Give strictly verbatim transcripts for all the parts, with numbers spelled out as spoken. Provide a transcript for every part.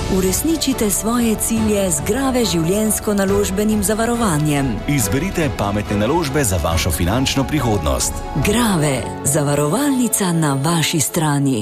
Uresničite svoje cilje z Grave življenjsko naložbenim zavarovanjem. Izberite pametne naložbe za vašo finančno prihodnost. Grave, zavarovalnica na vaši strani.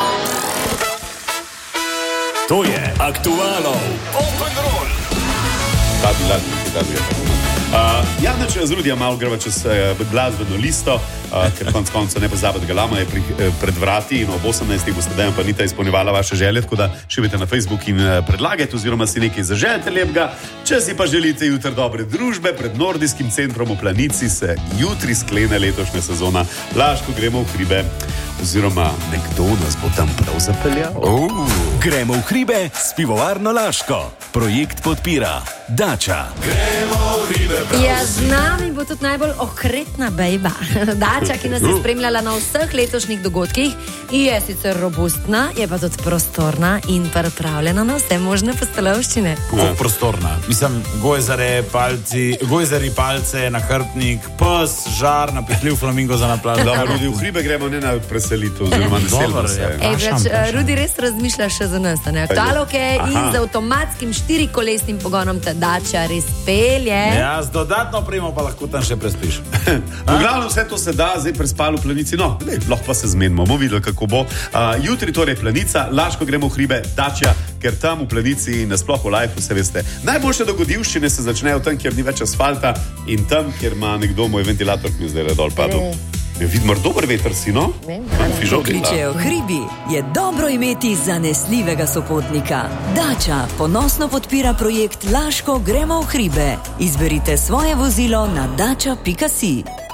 To je Aktualno. Open roll. Radi, radi, radi, radi. Uh, ja, neč z Rudija malo greva čez uh, glasbeno listo, uh, ker konc konca ne pozabite, ga Lama je pri, uh, pred vrati in ob osemnajstih boste dajem pa Nita izpolnjevala vaše želje, tako da šibite na Facebook in uh, predlagajte oziroma si nekaj zaželjte lepega. Če si pa želite jutri dobre družbe, pred Nordijskim centrom v Planici se jutri sklene letošnja sezona Laško gremo v hribe, oziroma nekdo nas bo tam prav zapeljal. Uh, gremo v hribe s pivovarno Laško. Projekt podpira Dača. Gremo v hribe. Ja, z nami bo tudi najbolj okretna bejba. Dača, ki nas je spremljala na vseh letošnjih dogodkih, je sicer robustna, je pa tudi prostorna in pripravljena na vse možne postelovščine. Kako prostorna? Mislim, gojzare, palci, gojzari, palce, nahrbtnik, pes, žar, napihljiv flamingo za naplav. Dobro, Rudi, v hribe gremo ne na preselitev, oziroma na selno se. Ej, več, Rudi res razmišlja še za nas, ne? Aktualke in z avtomatskim štirikolesnim pogonom te Dača res pelje. Ja, z dodatno opremo pa lahko tam še prespiš. V glavnem vse to se da, zdaj prespal v Planici, no, ne, lahko pa se zmenimo, bomo videli, kako bo. Uh, jutri torej Planica, Laško gremo v hribe, Dača, ker tam v Planici in nasploh v lifeu se veste. Najboljše dogodivščine se začnejo tam, kjer ni več asfalta in tam, kjer ima nekdo moj ventilator, ki mi zdaj dol padel. Vidimo, dober veter si, no? Ko kličejo hribi, je dobro imeti zanesljivega sopotnika. Dača ponosno podpira projekt Laško gremo v hribe. Izberite svoje vozilo na dača pika si.